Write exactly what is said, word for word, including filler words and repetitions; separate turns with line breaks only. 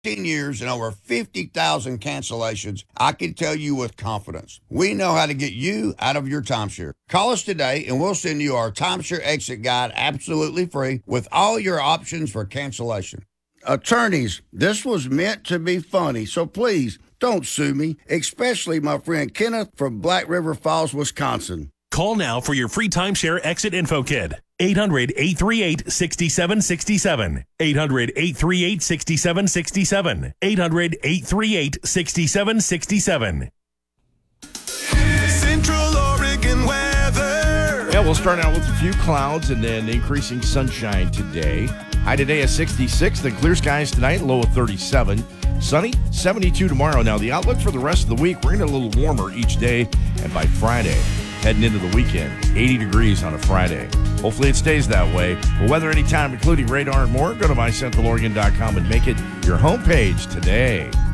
ten years and over fifty thousand cancellations, I can tell you with confidence, we know how to get you out of your timeshare. Call us today and we'll send you our timeshare exit guide absolutely free with all your options for cancellation. Attorneys, this was meant to be funny, so please don't sue me, especially my friend Kenneth from Black River Falls, Wisconsin.
Call now for your free timeshare exit info kit. eight hundred, eight three eight, six seven six seven. eight hundred, eight three eight, six seven six seven. eight hundred, eight three eight, six seven six seven.
Central Oregon weather.
Yeah, we'll start out with a few clouds and then increasing sunshine today. High today is sixty-six, then clear skies tonight, low of thirty-seven. Sunny, seventy-two tomorrow. Now, the outlook for the rest of the week, we're going to get a little warmer each day, and by Friday, heading into the weekend, eighty degrees on a Friday. Hopefully it stays that way. For weather anytime, including radar and more, go to my central oregon dot com and make it your homepage today.